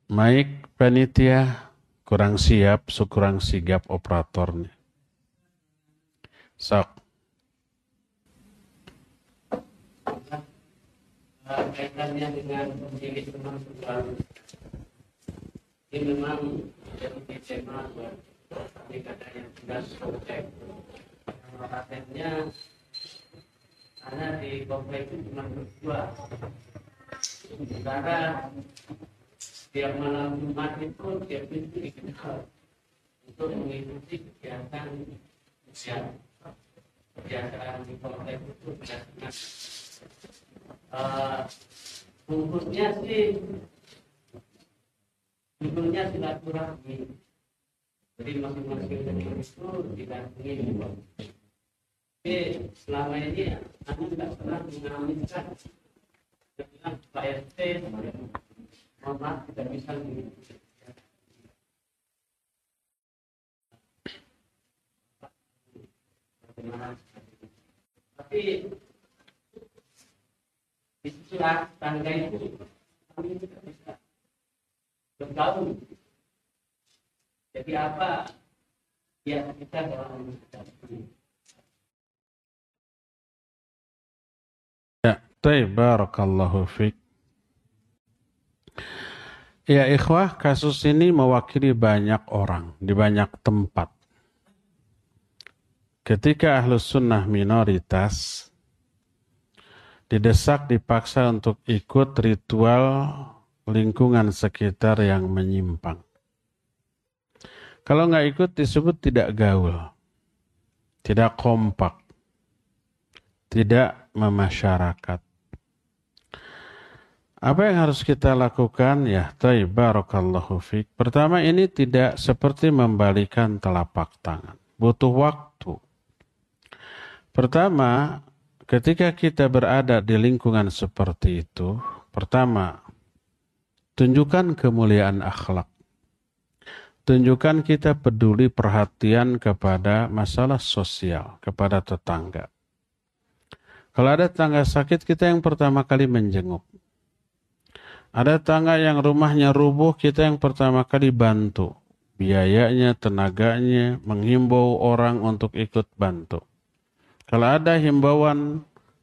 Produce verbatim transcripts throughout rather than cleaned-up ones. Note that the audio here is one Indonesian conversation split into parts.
Mic panitia kurang siap, kurang sigap operatornya. Sok. Kaitannya dengan pemilih teman-teman ini memang jadi tema ini katanya tugas komplek. Patennya karena di komplek itu cuma berdua. Sementara tiap malam Jumat itu tiap minggu dikenal untuk mengikuti kegiatan usia kegiatan di komplek itu dengan Uh, bungkusnya sih judulnya silaturahmi, jadi masing-masing dari itu didampingi. Tapi selama ini anda tidak pernah mengaminkan dengan Pak R T, mohon maaf tidak bisa di tapi istilah tangga itu kami tidak bisa bergaul. Jadi apa ya kita dalam ini? Ya, baik, barakallahu fiik. Ya ikhwah, kasus ini mewakili banyak orang di banyak tempat. Ketika Ahlus Sunnah minoritas didesak, dipaksa untuk ikut ritual lingkungan sekitar yang menyimpang. Kalau nggak ikut disebut tidak gaul, tidak kompak, tidak memasyarakat. Apa yang harus kita lakukan? Ya, taib, barakallahu fiik. Pertama, ini tidak seperti membalikan telapak tangan. Butuh waktu. Pertama, ketika kita berada di lingkungan seperti itu, pertama, tunjukkan kemuliaan akhlak. Tunjukkan kita peduli perhatian kepada masalah sosial, kepada tetangga. Kalau ada tetangga sakit, kita yang pertama kali menjenguk. Ada tetangga yang rumahnya rubuh, kita yang pertama kali bantu. Biayanya, tenaganya, menghimbau orang untuk ikut bantu. Kalau ada himbauan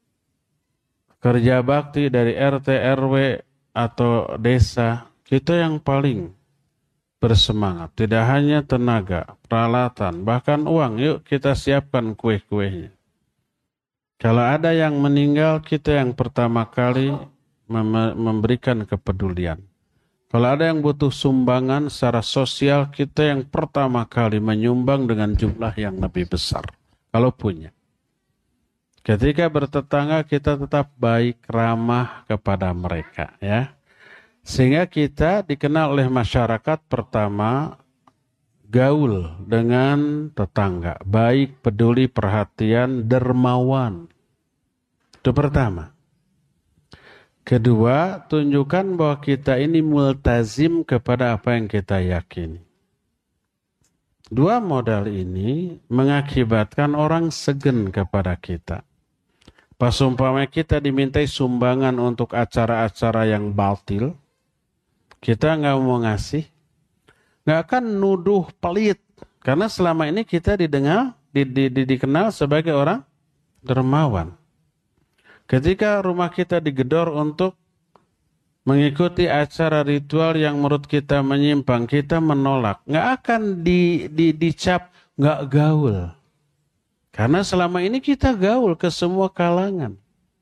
kerja bakti dari R T, R W atau desa, kita yang paling bersemangat. Tidak hanya tenaga, peralatan, bahkan uang. Yuk kita siapkan kue-kuenya. Kalau ada yang meninggal, kita yang pertama kali mem- memberikan kepedulian. Kalau ada yang butuh sumbangan secara sosial, kita yang pertama kali menyumbang dengan jumlah yang lebih besar. Kalau punya. Ketika bertetangga kita tetap baik, ramah kepada mereka, ya. Sehingga kita dikenal oleh masyarakat pertama gaul dengan tetangga, baik, peduli, perhatian, dermawan. Itu pertama. Kedua, tunjukkan bahwa kita ini multazim kepada apa yang kita yakini. Dua modal ini mengakibatkan orang segen kepada kita. Pas umpamanya kita dimintai sumbangan untuk acara-acara yang batil, kita nggak mau ngasih, nggak akan nuduh pelit, karena selama ini kita didengar, di, di, di, dikenal sebagai orang dermawan. Ketika rumah kita digedor untuk mengikuti acara ritual yang menurut kita menyimpang, kita menolak, nggak akan di, di, dicap nggak gaul. Karena selama ini kita gaul ke semua kalangan.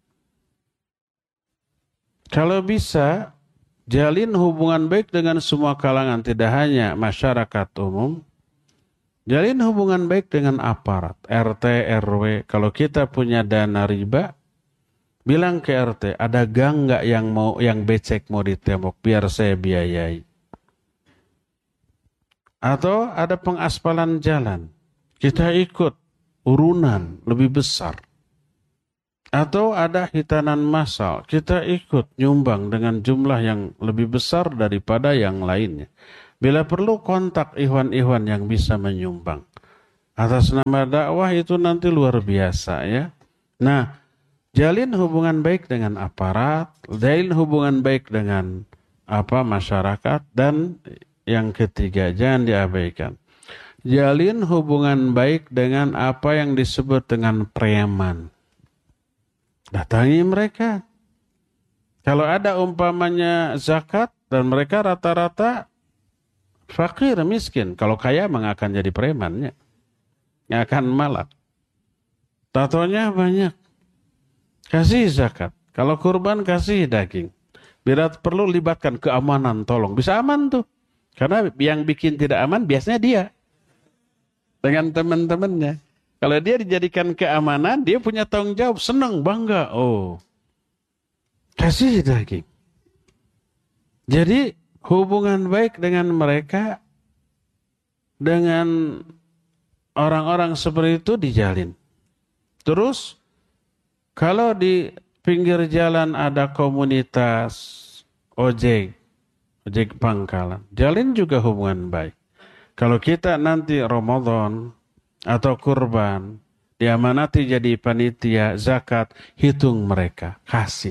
Kalau bisa, jalin hubungan baik dengan semua kalangan, tidak hanya masyarakat umum. Jalin hubungan baik dengan aparat, R T, R W. Kalau kita punya dana riba, bilang ke R T, ada gang nggak yang mau yang becek mau ditembok, biar saya biayai. Atau ada pengaspalan jalan, kita ikut. Urunan lebih besar. Atau ada hitanan massal, kita ikut nyumbang dengan jumlah yang lebih besar daripada yang lainnya. Bila perlu kontak ikhwan-ikhwan yang bisa menyumbang. Atas nama dakwah itu nanti luar biasa ya. Nah, jalin hubungan baik dengan aparat, jalin hubungan baik dengan apa masyarakat. Dan yang ketiga, jangan diabaikan, jalin hubungan baik dengan apa yang disebut dengan preman. Datangi mereka. Kalau ada umpamanya zakat dan mereka rata-rata fakir, miskin. Kalau kaya memang akan jadi premannya. Nggak akan malak. Tatonya banyak. Kasih zakat. Kalau kurban kasih daging. Bila perlu libatkan keamanan, tolong. Bisa aman tuh. Karena yang bikin tidak aman biasanya dia. Dengan teman-temannya. Kalau dia dijadikan keamanan, dia punya tanggung jawab. Senang, bangga. Oh. Kasih daging. Jadi hubungan baik dengan mereka, dengan orang-orang seperti itu dijalin. Terus kalau di pinggir jalan ada komunitas ojek, ojek pangkalan, jalin juga hubungan baik. Kalau kita nanti Ramadan atau kurban, diamanati jadi panitia zakat, hitung mereka, kasih.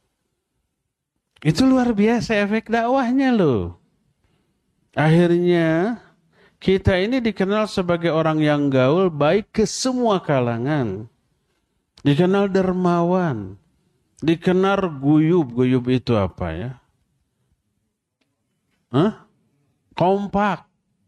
Itu luar biasa efek dakwahnya loh. Akhirnya kita ini dikenal sebagai orang yang gaul baik ke semua kalangan. Dikenal dermawan. Dikenal guyub. Guyub itu apa ya? Hah? Kompak.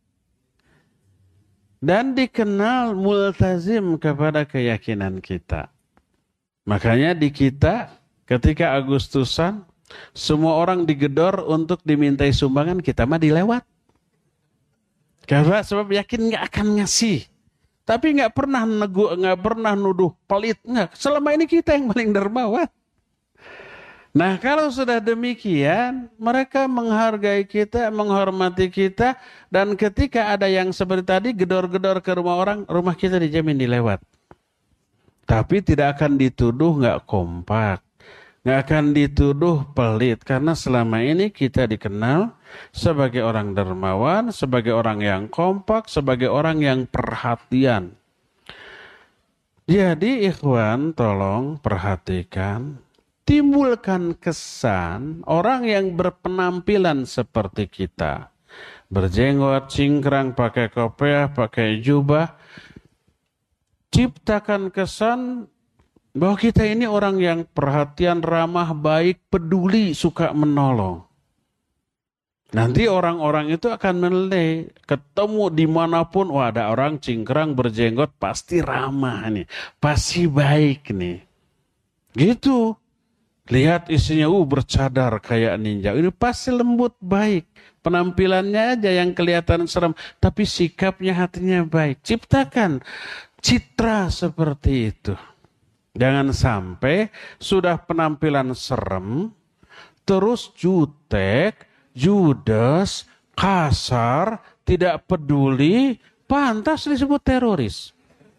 Dan dikenal multazim kepada keyakinan kita. Makanya di kita ketika Agustusan, semua orang digedor untuk dimintai sumbangan, kita mah dilewat. Karena sebab yakin nggak akan ngasih. Tapi nggak pernah negu, nggak pernah nuduh pelit. Nggak. Selama ini kita yang paling dermawan. Nah kalau sudah demikian, mereka menghargai kita, menghormati kita. Dan ketika ada yang seperti tadi, gedor-gedor ke rumah orang, rumah kita dijamin dilewat. Tapi tidak akan dituduh nggak kompak. Nggak akan dituduh pelit. Karena selama ini kita dikenal sebagai orang dermawan, sebagai orang yang kompak, sebagai orang yang perhatian. Jadi ikhwan tolong perhatikan. Timbulkan kesan orang yang berpenampilan seperti kita. Berjenggot, cingkrang, pakai kopiah, pakai jubah. Ciptakan kesan bahwa kita ini orang yang perhatian, ramah, baik, peduli, suka menolong. Nanti orang-orang itu akan menilai, ketemu dimanapun, wah ada orang cingkrang berjenggot, pasti ramah nih, pasti baik nih. Gitu. Lihat isinya, uh bercadar kayak ninja, ini pasti lembut, baik. Penampilannya aja yang kelihatan serem, tapi sikapnya, hatinya baik. Ciptakan citra seperti itu. Jangan sampai sudah penampilan serem, terus jutek, judes, kasar, tidak peduli, pantas disebut teroris.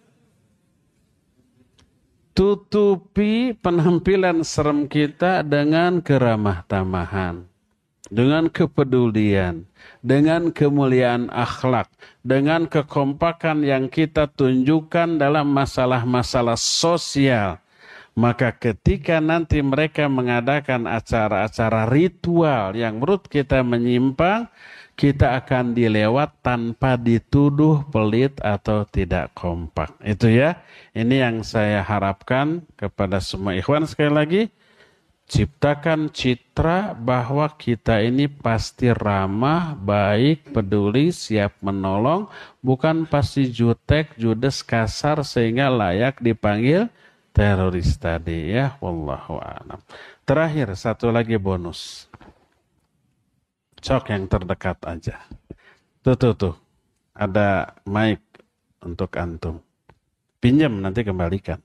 Tutupi penampilan serem kita dengan keramah tamahan, dengan kepedulian, dengan kemuliaan akhlak, dengan kekompakan yang kita tunjukkan dalam masalah-masalah sosial. Maka ketika nanti mereka mengadakan acara-acara ritual yang menurut kita menyimpang, kita akan dilewat tanpa dituduh pelit atau tidak kompak. Itu ya, ini yang saya harapkan kepada semua ikhwan. Sekali lagi, ciptakan citra bahwa kita ini pasti ramah, baik, peduli, siap menolong, bukan pasti jutek, judes, kasar sehingga layak dipanggil teroris tadi ya. Wallahu a'lam. Terakhir satu lagi bonus. Cok yang terdekat aja. Tuh tuh tuh. Ada mic untuk antum. Pinjam nanti kembalikan.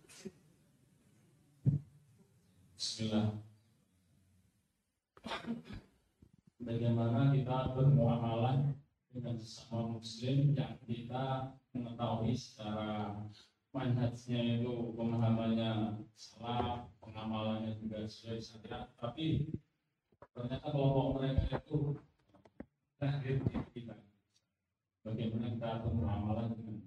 Bismillah. Bagaimana kita bermuamalah dengan sesama muslim yang kita mengetahui secara manhajnya itu pemahamannya salah, pengamalannya juga sesuai syariat, tapi ternyata kelompok mereka itu terakhir di kita. Bagaimana kita bermuamalah dengan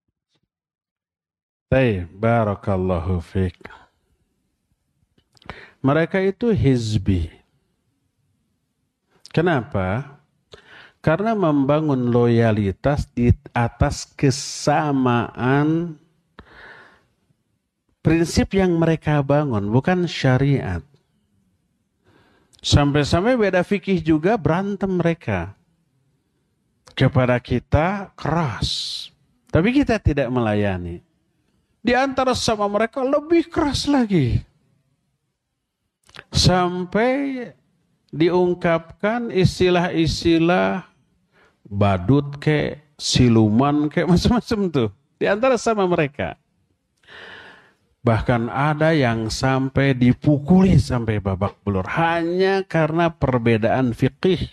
Baik, barakallahu fiik. Mereka itu hizbi. Kenapa? Karena membangun loyalitas di atas kesamaan prinsip yang mereka bangun, bukan syariat. Sampai-sampai beda fikih juga berantem mereka. Kepada kita keras, tapi kita tidak melayani. Di antara sama mereka lebih keras lagi. Sampai diungkapkan istilah-istilah badut kayak siluman kayak macam-macam tuh di antara sama mereka. Bahkan ada yang sampai dipukuli sampai babak belur hanya karena perbedaan fikih.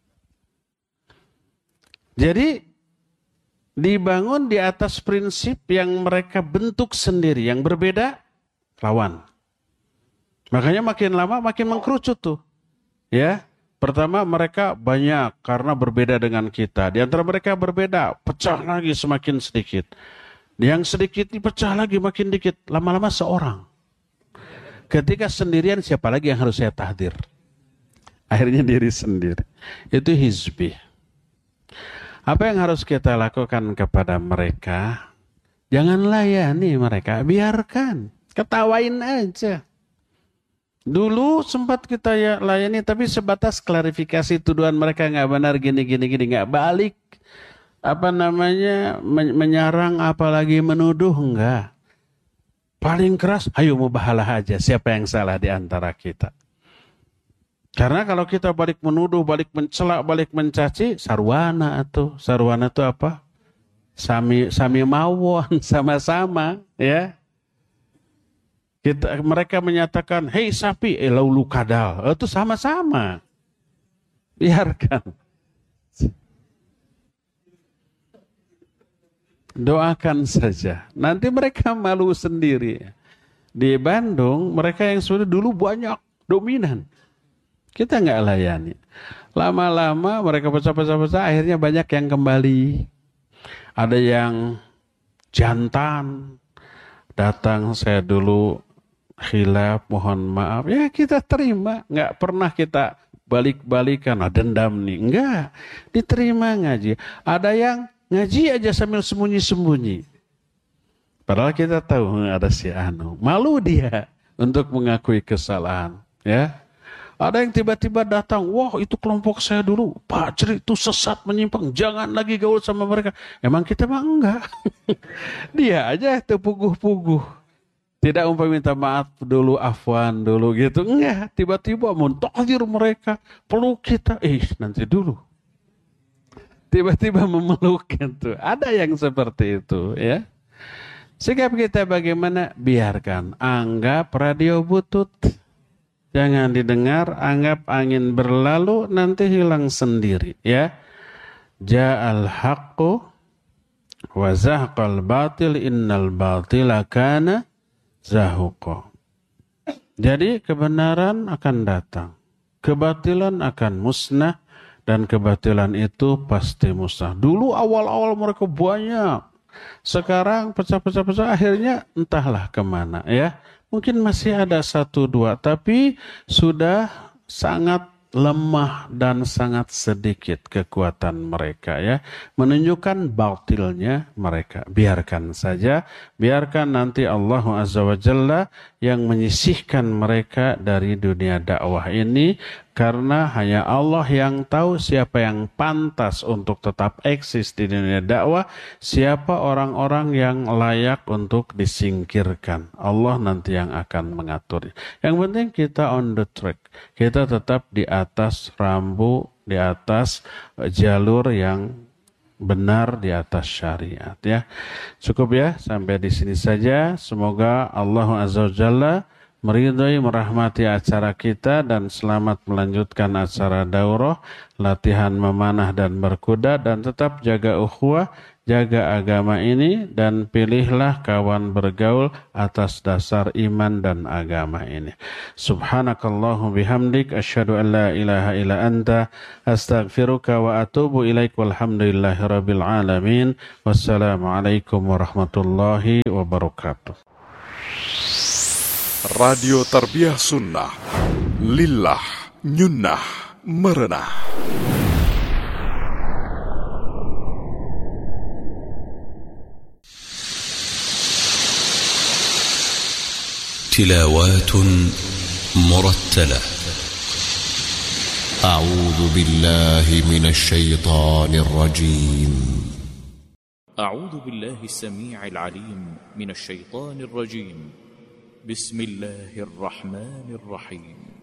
Jadi dibangun di atas prinsip yang mereka bentuk sendiri, yang berbeda lawan. Makanya makin lama makin mengkerucut tuh. Ya, pertama mereka banyak karena berbeda dengan kita. Di antara mereka berbeda, pecah lagi semakin sedikit. Yang sedikit dipecah lagi makin dikit. Lama-lama seorang. Ketika sendirian siapa lagi yang harus saya tahdir? Akhirnya diri sendiri. Itu hizbi. Apa yang harus kita lakukan kepada mereka? Jangan layani mereka, biarkan. Ketawain aja. Dulu sempat kita ya layani, tapi sebatas klarifikasi tuduhan mereka nggak benar gini gini gini, nggak balik apa namanya men- menyerang apalagi menuduh, enggak. Paling keras, ayo mubahalah aja. Siapa yang salah di antara kita? Karena kalau kita balik menuduh, balik mencela, balik mencaci, sarwana atau sarwana itu apa? Sami sami mawon, sama-sama, ya. Kita, mereka menyatakan, hei sapi, elau lu kadal. Itu sama-sama. Biarkan. Doakan saja. Nanti mereka malu sendiri. Di Bandung, mereka yang sudah dulu banyak, dominan. Kita nggak layani. Lama-lama mereka pecah-pecah-pecah, akhirnya banyak yang kembali. Ada yang jantan. Datang saya dulu, khilaf, mohon maaf, ya kita terima, nggak pernah kita balik-balikan, ah, dendam nih, enggak, diterima ngaji. Ada yang ngaji aja sambil sembunyi-sembunyi, padahal kita tahu ada si anu, malu dia untuk mengakui kesalahan, ya. Ada yang tiba-tiba datang, wah itu kelompok saya dulu, Pak Ceri itu sesat menyimpang, jangan lagi gaul sama mereka. Emang kita mah enggak, dia aja itu puguh-puguh. Tidak umpah minta maaf dulu, afwan dulu gitu. Enggak, tiba-tiba mentahdir mereka, peluk kita. Eh, nanti dulu. Tiba-tiba memeluk itu. Ada yang seperti itu, ya. Sikap kita bagaimana? Biarkan. Anggap radio butut. Jangan didengar, anggap angin berlalu, nanti hilang sendiri, ya. Ja'al haqqu wa zahqal batil innal batila kana zahuqa. Jadi kebenaran akan datang, kebatilan akan musnah, dan kebatilan itu pasti musnah. Dulu awal-awal mereka banyak, sekarang pecah-pecah-pecah, akhirnya entahlah kemana, ya. Mungkin masih ada satu dua, tapi sudah sangat lemah dan sangat sedikit kekuatan mereka, ya, menunjukkan batilnya mereka. Biarkan saja, biarkan nanti Allah Azza wa Jalla yang menyisihkan mereka dari dunia dakwah ini, karena hanya Allah yang tahu siapa yang pantas untuk tetap eksis di dunia dakwah, siapa orang-orang yang layak untuk disingkirkan. Allah nanti yang akan mengatur. Yang penting kita on the track, kita tetap di atas rambu, di atas jalur yang benar, di atas syariat, ya. Cukup ya, sampai di sini saja. Semoga Allah Azza wa Jalla meridhai, merahmati acara kita, dan selamat melanjutkan acara daurah, latihan memanah dan berkuda, dan tetap jaga ukhuwah, jaga agama ini, dan pilihlah kawan bergaul atas dasar iman dan agama ini. Subhanakallahum bihamdik, asyhadu an la ilaha illa anta, astaghfiruka wa atubu ilaik, walhamdulillahi rabbil alamin. Wassalamualaikum warahmatullahi wabarakatuh. Radio Tarbiyah Sunnah Lillah Nyunnah merenah. تلاوات مرتلة. أعوذ بالله من الشيطان الرجيم. أعوذ بالله السميع العليم من الشيطان الرجيم. بسم الله الرحمن الرحيم.